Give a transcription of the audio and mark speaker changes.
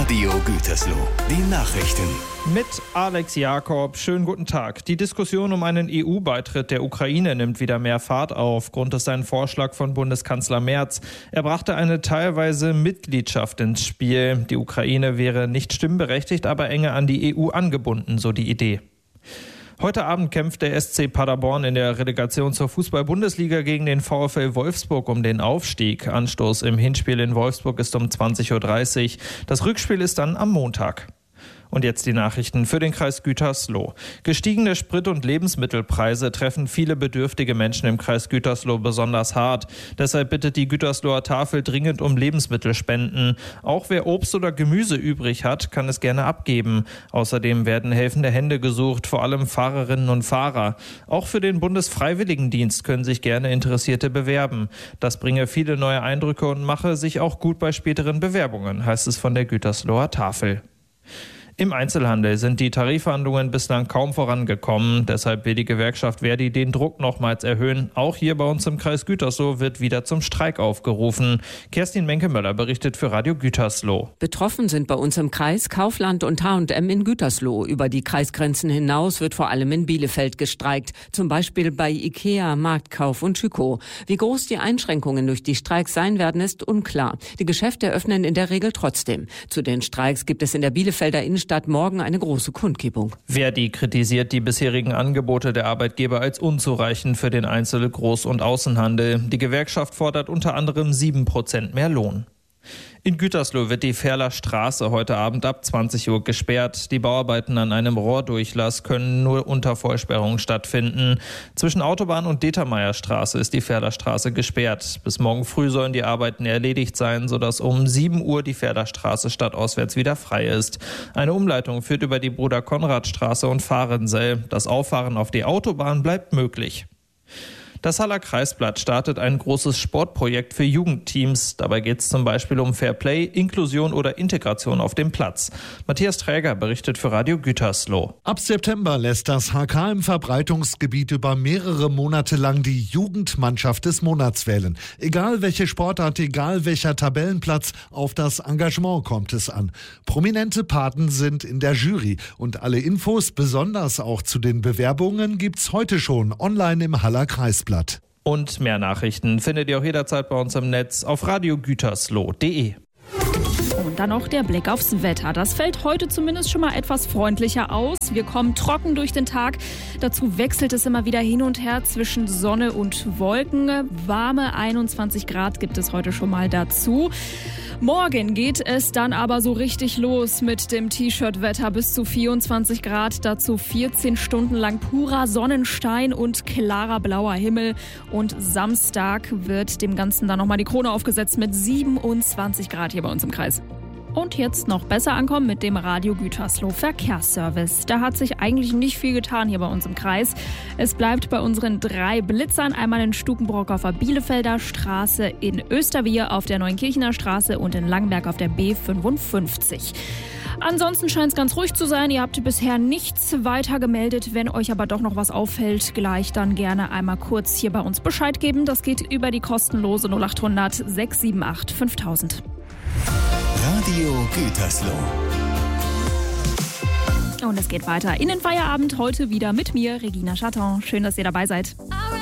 Speaker 1: Radio Gütersloh, die Nachrichten.
Speaker 2: Mit Alex Jakob, schönen guten Tag. Die Diskussion um einen EU-Beitritt der Ukraine nimmt wieder mehr Fahrt auf. Grund ist ein Vorschlag von Bundeskanzler Merz. Er brachte eine teilweise Mitgliedschaft ins Spiel. Die Ukraine wäre nicht stimmberechtigt, aber enger an die EU angebunden, so die Idee. Heute Abend kämpft der SC Paderborn in der Relegation zur Fußball-Bundesliga gegen den VfL Wolfsburg um den Aufstieg. Anstoß im Hinspiel in Wolfsburg ist um 20:30 Uhr. Das Rückspiel ist dann am Montag. Und jetzt die Nachrichten für den Kreis Gütersloh. Gestiegene Sprit- und Lebensmittelpreise treffen viele bedürftige Menschen im Kreis Gütersloh besonders hart. Deshalb bittet die Gütersloher Tafel dringend um Lebensmittelspenden. Auch wer Obst oder Gemüse übrig hat, kann es gerne abgeben. Außerdem werden helfende Hände gesucht, vor allem Fahrerinnen und Fahrer. Auch für den Bundesfreiwilligendienst können sich gerne Interessierte bewerben. Das bringe viele neue Eindrücke und mache sich auch gut bei späteren Bewerbungen, heißt es von der Gütersloher Tafel. Im Einzelhandel sind die Tarifverhandlungen bislang kaum vorangekommen. Deshalb will die Gewerkschaft Verdi den Druck nochmals erhöhen. Auch hier bei uns im Kreis Gütersloh wird wieder zum Streik aufgerufen. Kerstin Menke-Möller berichtet für Radio Gütersloh.
Speaker 3: Betroffen sind bei uns im Kreis Kaufland und H&M in Gütersloh. Über die Kreisgrenzen hinaus wird vor allem in Bielefeld gestreikt. Zum Beispiel bei Ikea, Marktkauf und Schüko. Wie groß die Einschränkungen durch die Streiks sein werden, ist unklar. Die Geschäfte öffnen in der Regel trotzdem. Zu den Streiks gibt es in der Bielefelder Innenstadt morgen eine große Kundgebung.
Speaker 2: Verdi kritisiert die bisherigen Angebote der Arbeitgeber als unzureichend für den Einzel-, Groß- und Außenhandel. Die Gewerkschaft fordert unter anderem 7% mehr Lohn. In Gütersloh wird die Ferler Straße heute Abend ab 20 Uhr gesperrt. Die Bauarbeiten an einem Rohrdurchlass können nur unter Vollsperrung stattfinden. Zwischen Autobahn und Determeierstraße ist die Ferler Straße gesperrt. Bis morgen früh sollen die Arbeiten erledigt sein, sodass um 7 Uhr die Ferler Straße stadtauswärts wieder frei ist. Eine Umleitung führt über die Bruder-Konrad-Straße und Fahrensell. Das Auffahren auf die Autobahn bleibt möglich. Das Haller Kreisblatt startet ein großes Sportprojekt für Jugendteams. Dabei geht es zum Beispiel um Fairplay, Inklusion oder Integration auf dem Platz. Matthias Träger berichtet für Radio Gütersloh.
Speaker 4: Ab September lässt das HK im Verbreitungsgebiet über mehrere Monate lang die Jugendmannschaft des Monats wählen. Egal welche Sportart, egal welcher Tabellenplatz, auf das Engagement kommt es an. Prominente Paten sind in der Jury und alle Infos, besonders auch zu den Bewerbungen, gibt's heute schon online im Haller Kreisblatt.
Speaker 2: Und mehr Nachrichten findet ihr auch jederzeit bei uns im Netz auf radiogütersloh.de.
Speaker 5: Und dann noch der Blick aufs Wetter. Das fällt heute zumindest schon mal etwas freundlicher aus. Wir kommen trocken durch den Tag. Dazu wechselt es immer wieder hin und her zwischen Sonne und Wolken. Warme 21 Grad gibt es heute schon mal dazu. Morgen geht es dann aber so richtig los mit dem T-Shirt-Wetter bis zu 24 Grad. Dazu 14 Stunden lang purer Sonnenschein und klarer blauer Himmel. Und Samstag wird dem Ganzen dann nochmal die Krone aufgesetzt mit 27 Grad hier bei uns im Kreis. Und jetzt noch besser ankommen mit dem Radio Gütersloh Verkehrsservice. Da hat sich eigentlich nicht viel getan hier bei uns im Kreis. Es bleibt bei unseren 3 Blitzern, einmal in Stukenbrock auf der Bielefelder Straße, in Österwier auf der Neunkirchener Straße und in Langenberg auf der B55. Ansonsten scheint es ganz ruhig zu sein. Ihr habt bisher nichts weiter gemeldet. Wenn euch aber doch noch was auffällt, gleich dann gerne einmal kurz hier bei uns Bescheid geben. Das geht über die kostenlose 0800 678 5000.
Speaker 1: Radio Gütersloh.
Speaker 5: Und es geht weiter in den Feierabend heute wieder mit mir, Regina Schatton. Schön, dass ihr dabei seid.